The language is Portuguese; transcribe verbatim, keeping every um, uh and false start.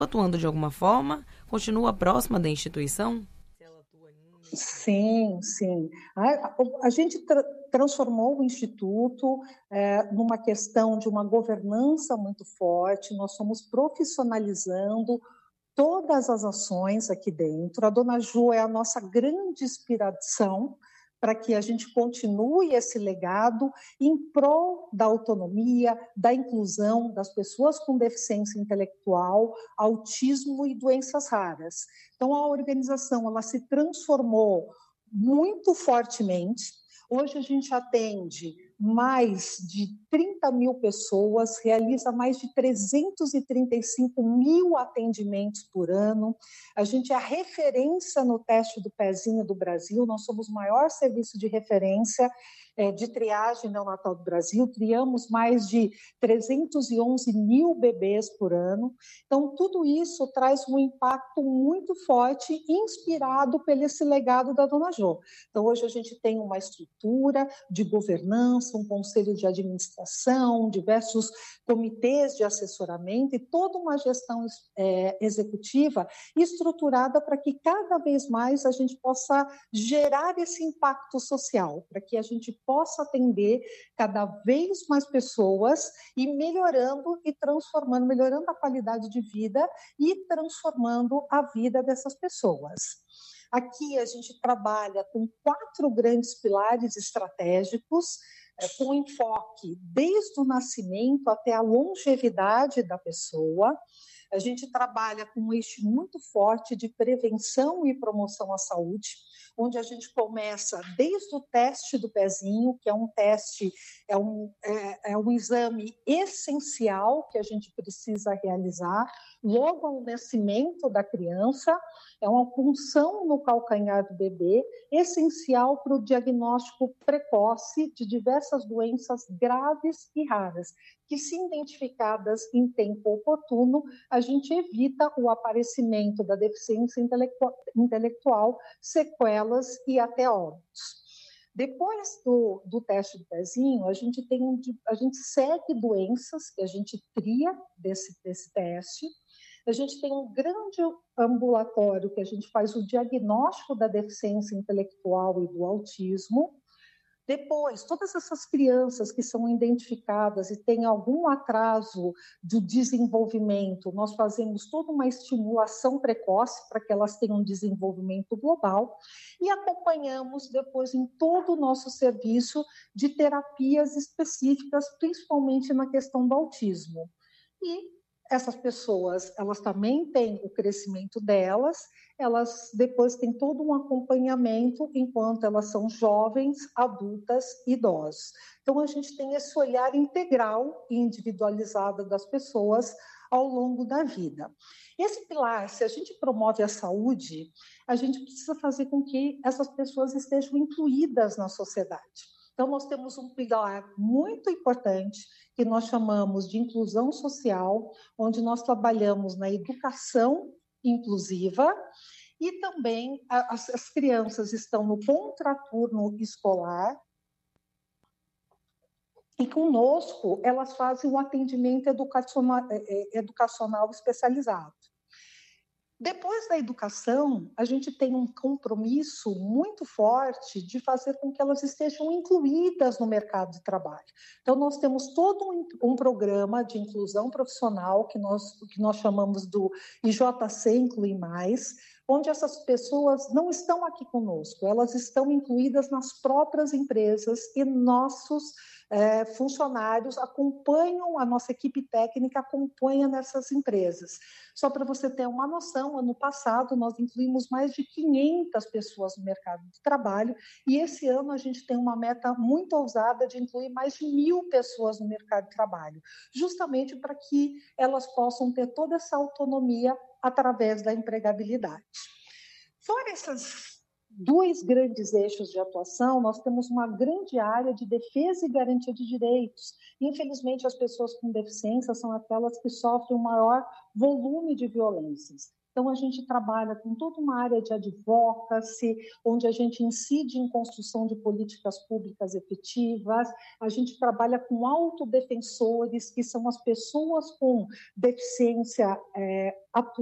atuando de alguma forma? Continua próxima da instituição? Sim, sim. A, a gente tra transformou o Instituto é, numa questão de uma governança muito forte, nós fomos profissionalizando todas as ações aqui dentro. A Dona Ju é a nossa grande inspiração para que a gente continue esse legado em prol da autonomia, da inclusão das pessoas com deficiência intelectual, autismo e doenças raras. Então, a organização ela se transformou muito fortemente. Hoje a gente atende mais de trinta mil pessoas, realiza mais de trezentos e trinta e cinco mil atendimentos por ano. A gente é a referência no teste do pezinho do Brasil, nós somos o maior serviço de referência é, de triagem neonatal do Brasil, triamos mais de trezentos e onze mil bebês por ano. Então, tudo isso traz um impacto muito forte, inspirado pelo esse legado da Dona Jo. Então, hoje a gente tem uma estrutura de governança, um conselho de administração, diversos comitês de assessoramento e toda uma gestão é, executiva estruturada para que cada vez mais a gente possa gerar esse impacto social, para que a gente possa atender cada vez mais pessoas e melhorando e transformando, melhorando a qualidade de vida e transformando a vida dessas pessoas. Aqui a gente trabalha com quatro grandes pilares estratégicos, com enfoque desde o nascimento até a longevidade da pessoa. A gente trabalha com um eixo muito forte de prevenção e promoção à saúde, onde a gente começa desde o teste do pezinho, que é um teste, é um, é, é um exame essencial que a gente precisa realizar logo ao nascimento da criança, é uma punção no calcanhar do bebê, essencial para o diagnóstico precoce de diversas doenças graves e raras, que, se identificadas em tempo oportuno, a gente evita o aparecimento da deficiência intelectual, intelectual sequelas e até óbitos. Depois do, do teste do pezinho, a gente, tem um, a gente segue doenças que a gente tria desse, desse teste. A gente tem um grande ambulatório que a gente faz o diagnóstico da deficiência intelectual e do autismo. Depois, todas essas crianças que são identificadas e têm algum atraso do desenvolvimento, nós fazemos toda uma estimulação precoce para que elas tenham um desenvolvimento global e acompanhamos depois em todo o nosso serviço de terapias específicas, principalmente na questão do autismo. E essas pessoas, elas também têm o crescimento delas, elas depois têm todo um acompanhamento enquanto elas são jovens, adultas e idosos. Então, a gente tem esse olhar integral e individualizado das pessoas ao longo da vida. Esse pilar, se a gente promove a saúde, a gente precisa fazer com que essas pessoas estejam incluídas na sociedade. Então, nós temos um pilar muito importante que nós chamamos de inclusão social, onde nós trabalhamos na educação inclusiva e também as, as crianças estão no contraturno escolar e conosco elas fazem um atendimento educacional, educacional especializado. Depois da educação, a gente tem um compromisso muito forte de fazer com que elas estejam incluídas no mercado de trabalho. Então, nós temos todo um, um programa de inclusão profissional que nós, que nós chamamos do I J C Inclui Mais, onde essas pessoas não estão aqui conosco, elas estão incluídas nas próprias empresas e nossos é, funcionários acompanham, a nossa equipe técnica acompanha nessas empresas. Só para você ter uma noção, ano passado nós incluímos mais de quinhentas pessoas no mercado de trabalho e esse ano a gente tem uma meta muito ousada de incluir mais de mil pessoas no mercado de trabalho, justamente para que elas possam ter toda essa autonomia através da empregabilidade. Fora esses dois grandes eixos de atuação, nós temos uma grande área de defesa e garantia de direitos. Infelizmente, as pessoas com deficiência são aquelas que sofrem o maior volume de violências. Então, a gente trabalha com toda uma área de advocacy, onde a gente incide em construção de políticas públicas efetivas, a gente trabalha com autodefensores, que são as pessoas com deficiência é,